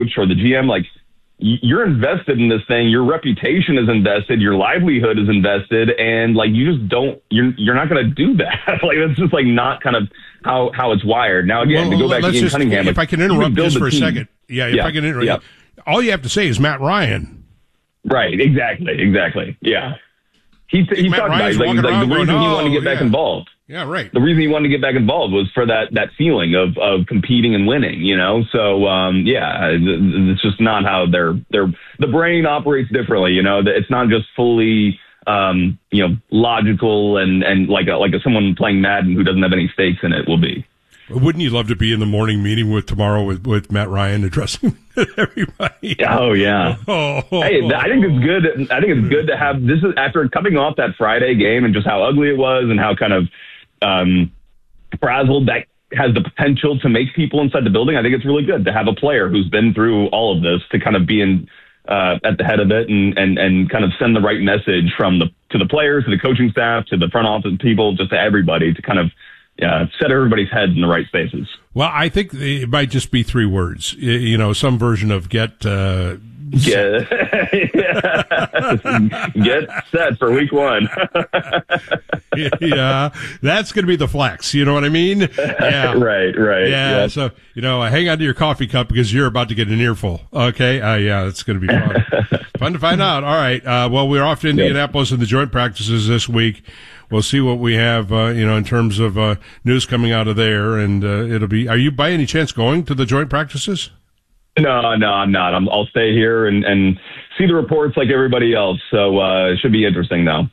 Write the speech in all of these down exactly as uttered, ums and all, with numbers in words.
or the G M, like, you're invested in this thing. Your reputation is invested. Your livelihood is invested. And like, you just don't, you're, you're not going to do that. Like, that's just like not kind of how, how it's wired. Now, again, well, to go back to Ian just, Cunningham. If like, I can interrupt just for a team. second. Yeah. If yeah. I can interrupt. Yeah. All you have to say is Matt Ryan. Right. Exactly. Exactly. Yeah. He, he talked about it. Like, like, the reason going, he oh, wanted to get yeah. back involved. Yeah, right. The reason he wanted to get back involved was for that, that feeling of, of competing and winning, you know? So, um, yeah, it's just not how they're, they're, the brain operates differently, you know? It's not just fully, um, you know, logical and, and like a, like a, someone playing Madden who doesn't have any stakes in it will be. Wouldn't you love to be in the morning meeting with tomorrow with, with Matt Ryan addressing everybody? Oh yeah. Oh, hey, I think it's good. I think it's good to have this is after coming off that Friday game and just how ugly it was and how kind of um, frazzled that has the potential to make people inside the building. I think it's really good to have a player who's been through all of this to kind of be in uh, at the head of it and, and, and kind of send the right message from the to the players, to the coaching staff, to the front office people, just to everybody to kind of Yeah, set everybody's head in the right spaces. Well, I think it might just be three words. You know, some version of get uh, get get set for week one. Yeah, that's going to be the flex. You know what I mean? Yeah, right, right. Yeah, yeah. So you know, hang on to your coffee cup because you're about to get an earful. Okay, uh, yeah, it's going to be fun. Fun to find out. All right. Uh, well, we're off to Indianapolis in the joint practices this week. We'll see what we have, uh, you know, in terms of uh, news coming out of there, and uh, it'll be. Are you by any chance going to the joint practices? No, no, I'm not. I'm, I'll stay here and, and see the reports like everybody else. So uh, it should be interesting, though.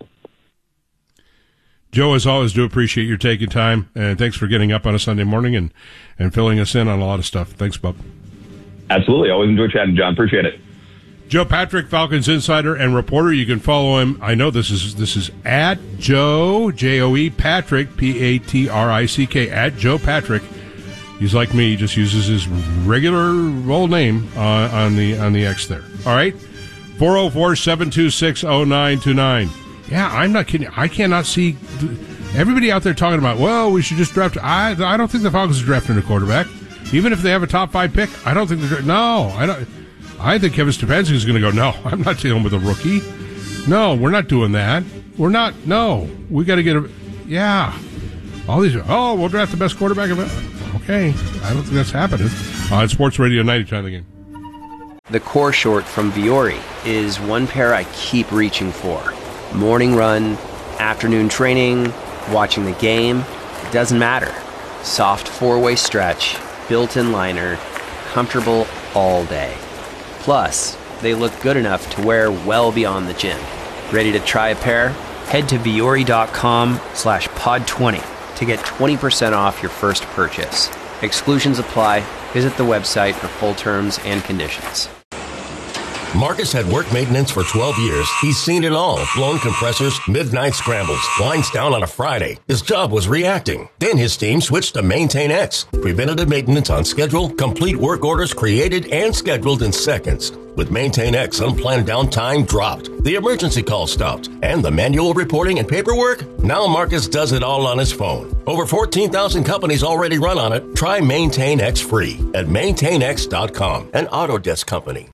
Joe, as always, do appreciate your taking time, and thanks for getting up on a Sunday morning and, and filling us in on a lot of stuff. Thanks, Bub. Absolutely. Always enjoy chatting, John. Appreciate it. Joe Patrick, Falcons insider and reporter. You can follow him. I know this is this is at Joe, J O E, Patrick, P A T R I C K, at Joe Patrick. He's like me. He just uses his regular old name uh, on the on the X there. All right? four oh four, seven two six, oh nine two nine. Yeah, I'm not kidding. I cannot see everybody out there talking about, well, we should just draft. I, I don't think the Falcons are drafting a quarterback. Even if they have a top five pick, I don't think they're. No, I don't. I think Kevin Stefanski is going to go, no, I'm not dealing with a rookie. No, we're not doing that. We're not. No, we got to get a. Yeah. All these. Oh, we'll draft the best quarterback of it. Okay. I don't think that's happening. Uh, it's Sports Radio ninety, time of the game. The core short from Vuori is one pair I keep reaching for. Morning run, afternoon training, watching the game. It doesn't matter. Soft four-way stretch, built-in liner, comfortable all day. Plus, they look good enough to wear well beyond the gym. Ready to try a pair? Head to Vuori.com slash pod 20 to get twenty percent off your first purchase. Exclusions apply. Visit the website for full terms and conditions. Marcus had work maintenance for twelve years. He's seen it all. Blown compressors, midnight scrambles, lines down on a Friday. His job was reacting. Then his team switched to Maintain X. Preventative maintenance on schedule, complete work orders created and scheduled in seconds. With Maintain X, unplanned downtime dropped. The emergency call stopped. And the manual reporting and paperwork? Now Marcus does it all on his phone. Over fourteen thousand companies already run on it. Try Maintain X free at maintain x dot com, an Autodesk company.